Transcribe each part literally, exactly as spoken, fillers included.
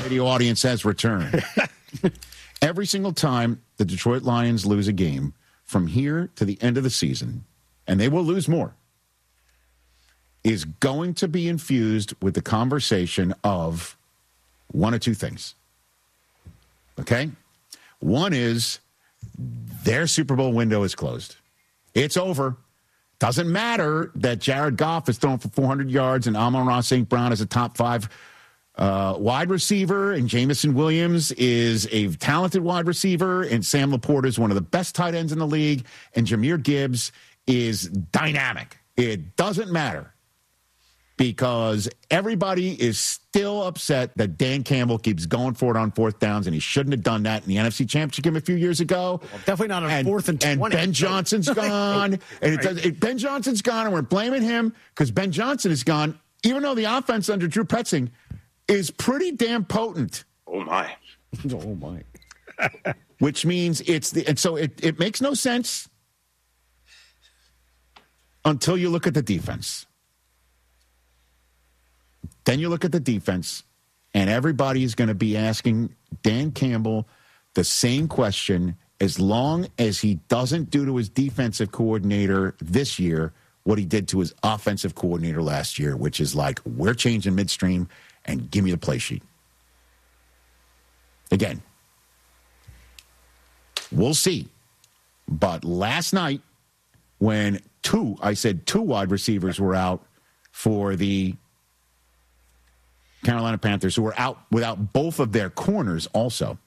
radio audience has returned. Every single time the Detroit Lions lose a game from here to the end of the season, and they will lose more, is going to be infused with the conversation of one of two things. Okay? One is their Super Bowl window is closed. It's over. Doesn't matter that Jared Goff is throwing for four hundred yards and Amon-Ra Saint Brown is a top five uh, wide receiver and Jamison Williams is a talented wide receiver and Sam Laporta is one of the best tight ends in the league and Jahmyr Gibbs is dynamic. It doesn't matter because everybody is still upset that Dan Campbell keeps going for it on fourth downs, and he shouldn't have done that in the N F C Championship game a few years ago. Well, definitely not on and, fourth and twenty. And Ben Johnson's gone, and it does, it, Ben Johnson's gone, and we're blaming him because Ben Johnson is gone, even though the offense under Drew Petzing is pretty damn potent. Oh, my. Oh, my. Which means it's the, and so it, it makes no sense until you look at the defense. Then you look at the defense, and everybody is going to be asking Dan Campbell the same question as long as he doesn't do to his defensive coordinator this year what he did to his offensive coordinator last year, which is like, we're changing midstream and give me the play sheet. Again, we'll see. But last night, when two, I said two wide receivers were out for the Carolina Panthers, who were out without both of their corners also.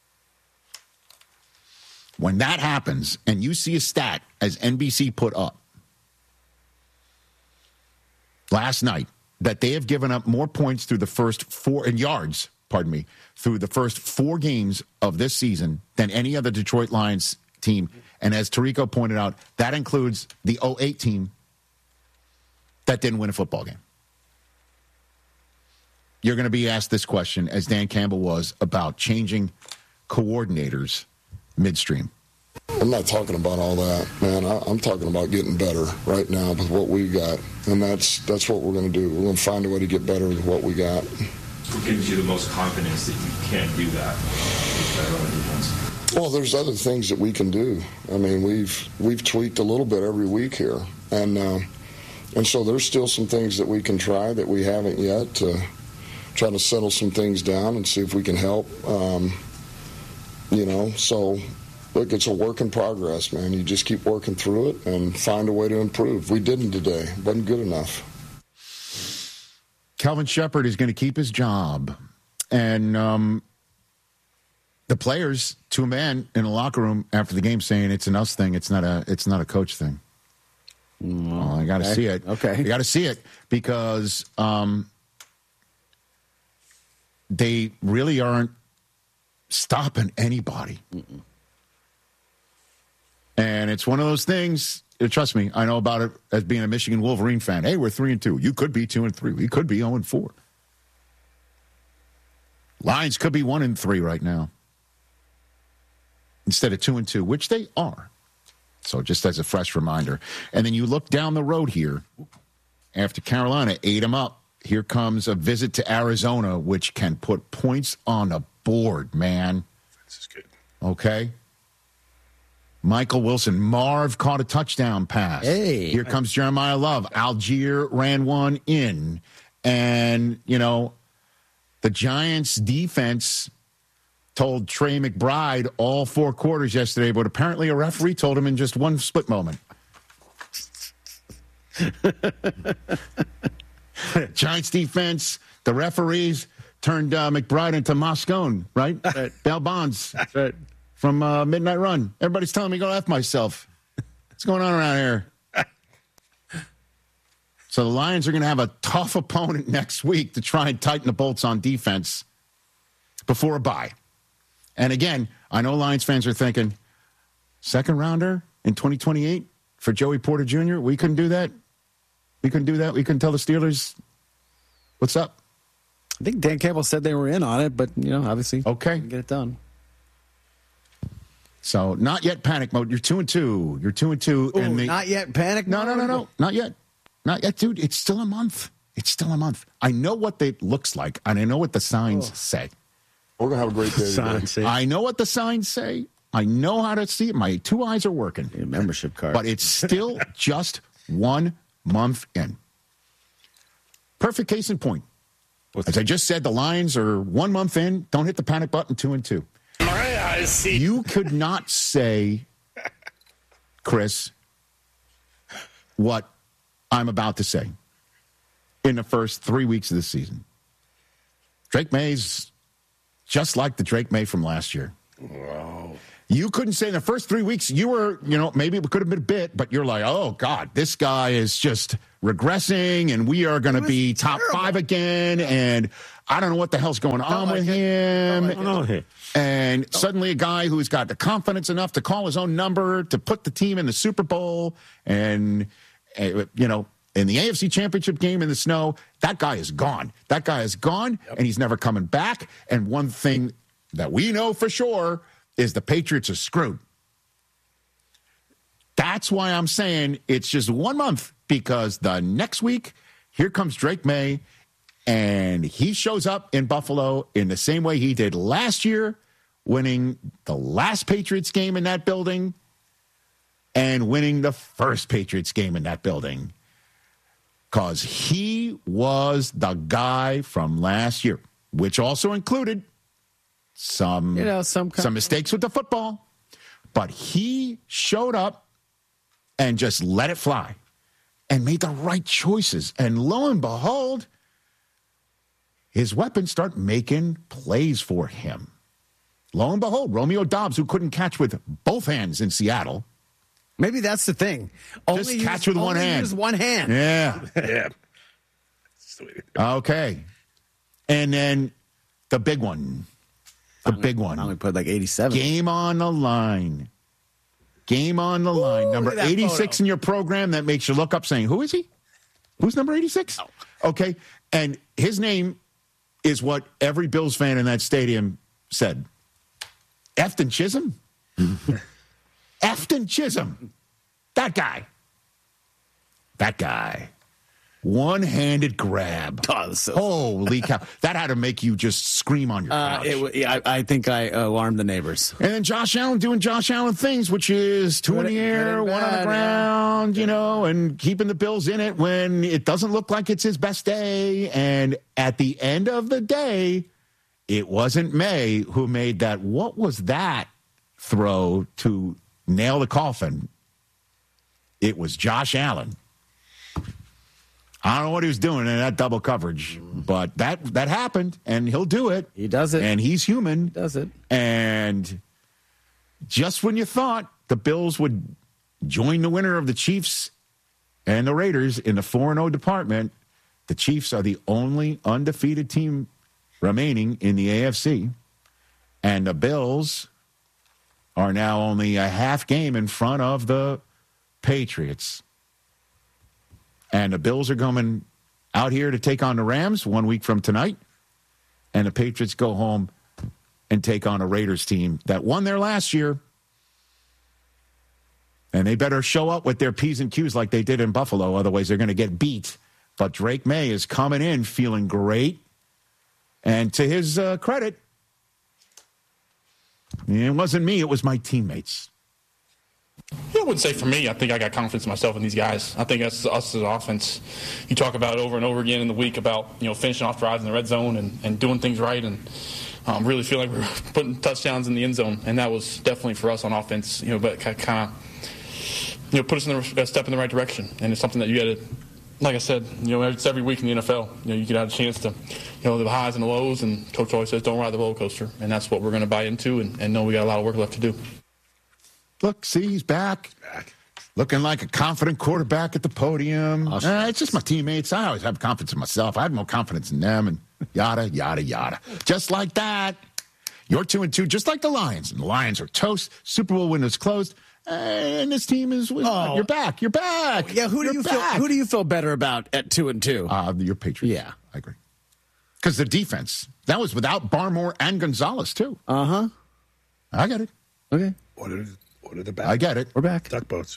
When that happens, and you see a stat, as N B C put up last night, that they have given up more points through the first four, and yards, pardon me, through the first four games of this season than any other Detroit Lions team. And as Tirico pointed out, that includes the oh eight team that didn't win a football game. You're going to be asked this question, as Dan Campbell was, about changing coordinators midstream. I'm not talking about all that, man. I, I'm talking about getting better right now with what we got. And that's that's what we're going to do. We're going to find a way to get better with what we got. What gives you the most confidence that you can do that? Better on defense? Well, there's other things that we can do. I mean, we've we've tweaked a little bit every week here. And, uh, and so there's still some things that we can try that we haven't yet to try to settle some things down and see if we can help. Um, you know, so, look, it's a work in progress, man. You just keep working through it and find a way to improve. We didn't today. It wasn't good enough. Kelvin Shepherd is going to keep his job. And um, the players, to a man in the locker room after the game, saying it's an us thing. It's not a, it's not a coach thing. Mm, well, I got to okay. see it. Okay. You got to see it because um, they really aren't stopping anybody. Mm-mm. And it's one of those things, trust me, I know about it as being a Michigan Wolverine fan. Hey, we're three and two. You could be two and three. We could be oh and four. Lions could be one and three right now instead of two and two, which they are. So just as a fresh reminder. And then you look down the road here after Carolina ate them up. Here comes a visit to Arizona, which can put points on the board, man. This is good. Okay. Michael Wilson. Marv caught a touchdown pass. Hey. Here comes Jeremiah Love. Algier ran one in. And, you know, the Giants defense told Trey McBride all four quarters yesterday, but apparently a referee told him in just one split moment. Giants defense, the referees turned uh, McBride into Moscone, right? right. Bell Bonds right. from uh, Midnight Run. Everybody's telling me to go F myself. What's going on around here? So the Lions are going to have a tough opponent next week to try and tighten the bolts on defense before a bye. And again, I know Lions fans are thinking, second rounder in twenty twenty-eight for Joey Porter Junior? We couldn't do that? We couldn't do that? We couldn't tell the Steelers what's up? I think Dan Campbell said they were in on it, but, you know, obviously, okay, get it done. So, not yet panic mode. You're two and two. You're two and two. Ooh, and the, not yet panic no, mode? No, no, no, no. Not yet. Not yet, dude. It's still a month. It's still a month. I know what it looks like, and I know what the signs oh. say. We're going to have a great day Sign, today. see? I know what the signs say. I know how to see it. My two eyes are working. Your membership card. But it's still just one month in. Perfect case in point. What's As I just said, the Lions are one month in. Don't hit the panic button, two and two. My eyes see. You could not say, Chris, what I'm about to say in the first three weeks of the season. Drake May's just like the Drake May from last year. Wow. You couldn't say in the first three weeks, you were, you know, maybe it could have been a bit, but you're like, oh, God, this guy is just regressing, and we are going to be top terrible. five again, and I don't know what the hell's going on like with it. him. Felt like it. And suddenly a guy who's got the confidence enough to call his own number, to put the team in the Super Bowl, and, uh, you know, in the A F C Championship game in the snow, that guy is gone. That guy is gone, yep. and he's never coming back. And one thing that we know for sure is the Patriots are screwed. That's why I'm saying it's just one month, because the next week, here comes Drake May, and he shows up in Buffalo in the same way he did last year, winning the last Patriots game in that building and winning the first Patriots game in that building. Because he was the guy from last year, which also included some, You know, some kind some mistakes with the football. But he showed up and just let it fly and made the right choices. And lo and behold, his weapons start making plays for him. Lo and behold, Romeo Doubs, who couldn't catch with both hands in Seattle. Maybe that's the thing. Only Just use, catch with one only hand. Use one hand. Yeah. Yeah. Sweet. Okay. And then the big one. The big I only one. put like eighty-seven. Game on the line. Game on the line. Ooh, Number look at that eighty-six photo. in your program that makes you look up saying, who is he? Who's number eighty-six? Oh. Okay. And his name is what every Bills fan in that stadium said. Efton Chisholm? Efton Chisholm. That guy. That guy. One-handed grab. Oh, that's so- Holy cow. That had to make you just scream on your Uh, couch. it, wa- yeah, I, I think I alarmed the neighbors. And then Josh Allen doing Josh Allen things, which is two in Good the and- air, good and one on the bad, ground, you know, and keeping the Bills in it when it doesn't look like it's his best day. And at the end of the day, it wasn't May who made that, what was that throw to nail the coffin? It was Josh Allen. I don't know what he was doing in that double coverage, but that that happened, and he'll do it. He does it. And he's human. Does it? And just when you thought the Bills would join the winner of the Chiefs and the Raiders in the four and oh department, the Chiefs are the only undefeated team remaining in the A F C. And the Bills are now only a half game in front of the Patriots. And the Bills are coming out here to take on the Rams one week from tonight. And the Patriots go home and take on a Raiders team that won there last year. And they better show up with their P's and Q's like they did in Buffalo. Otherwise, they're going to get beat. But Drake May is coming in feeling great. And to his uh, credit, it wasn't me. It was my teammates. Yeah, I wouldn't say for me. I think I got confidence in myself and these guys. I think us, us as an offense, you talk about it over and over again in the week about, you know, finishing off drives in the red zone and, and doing things right and um, really feel like we're putting touchdowns in the end zone. And that was definitely for us on offense, you know, but kind of, you know, put us in the, a step in the right direction. And it's something that you had to, like I said, you know, it's every week in the N F L. You know, you get out a chance to, you know, the highs and the lows. And Coach always says, don't ride the roller coaster. And that's what we're going to buy into and, and know we got a lot of work left to do. Look, see, he's back. Back. Looking like a confident quarterback at the podium. Awesome. Uh, it's just my teammates. I always have confidence in myself. I have more confidence in them and yada, yada, yada. Just like that. You're two and two, just like the Lions. And the Lions are toast. Super Bowl windows closed. And this team is, Oh. you're back. You're back. Yeah, who do You're you feel? back. Who do you feel better about at two and two? Uh, your Patriots. Yeah. I agree. Because the defense, that was without Barmore and Gonzalez, too. Uh huh. I get it. Okay, What are, what are the back? I get it. we're back. Duck boats.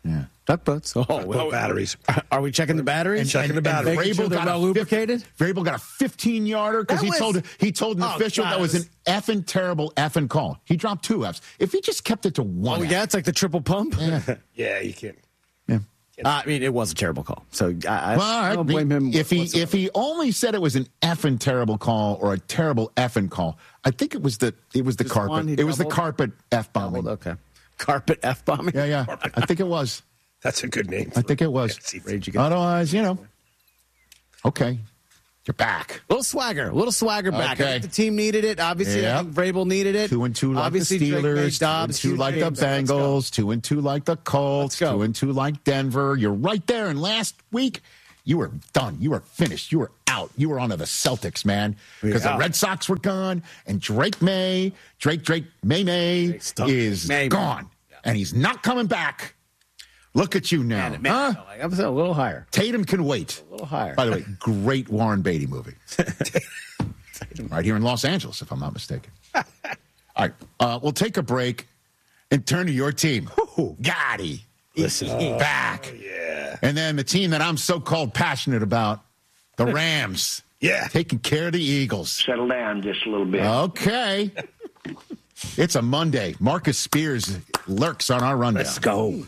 Yeah. Tugboats. Oh, Both well, batteries. are we checking the batteries? Checking the batteries. Making sure Vrabel they're got a well lubricated? fif- Vrabel got a fifteen-yarder because That he was- told he told an Oh, official God, that was it an effing terrible effing call. He dropped two Fs. If he just kept it to one Oh, F, yeah, it's like the triple pump. yeah. Yeah, you can't. yeah. I mean, it was a terrible call. So I, I, Well, all I right. don't blame him. If he whatsoever. if he only said it was an effing terrible call or a terrible effing call, I think it was the it was the Just carpet. one, he It was the doubled? carpet f bombing. Okay. Carpet F bombing. Yeah, yeah. I think it was. That's a good name. I think it was. Rage against- Otherwise, you know. Okay, you're back. Little swagger, little swagger back. I Okay. think the team needed it. Obviously, Yep. I think Vrabel needed it. Two and two like Obviously, the Drake made Steelers, two and Dobbs, two huge like the games. Let's go. Bengals, two and two like the Colts, Let's go. two and two like Denver. You're right there. And last week, you were done. You were finished. You were out. You were on to the Celtics, man, because Yeah. the Red Sox were gone, and Drake May, Drake Drake May May stuck. is May, May. gone, and he's not coming back. Look at you now, Man, man, huh? I was a little higher. Tatum can wait. A little higher. By the way, great Warren Beatty movie. Right here in Los Angeles, if I'm not mistaken. All right, uh, we'll take a break and turn to your team. Gotti. Listen. Back. Yeah. And then the team that I'm so-called passionate about, the Rams. Yeah. Taking care of the Eagles. Settle down just a little bit. Okay. It's a Monday. Marcus Spears lurks on our rundown. Let's go.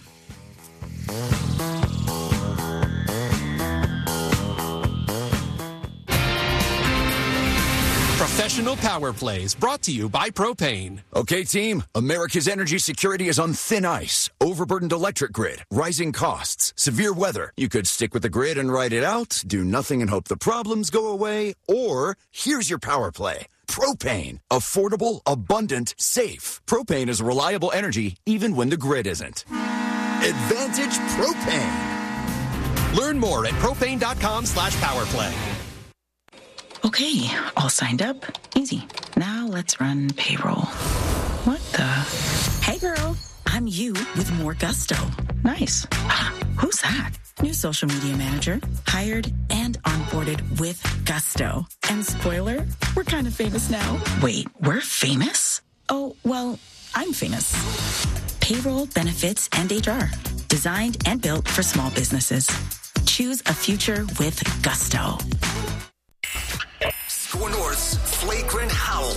Professional Power Plays brought to you by Propane. Okay, team, America's energy security is on thin ice. Overburdened electric grid, rising costs, severe weather. You could stick with the grid and ride it out, do nothing and hope the problems go away, or here's your power play. Propane. Affordable, abundant, safe. Propane is reliable energy even when the grid isn't. Advantage Propane. Learn more at propane.com slash powerplay. Okay, all signed up. Easy. Now let's run payroll. What the? Hey, girl. I'm you with more gusto. Nice. Ah, who's that? New social media manager. Hired and onboarded with gusto. And spoiler, we're kind of famous now. Wait, we're famous? Oh, well, I'm famous. Payroll, benefits, and H R. Designed and built for small businesses. Choose a future with gusto. Score North's flagrant howl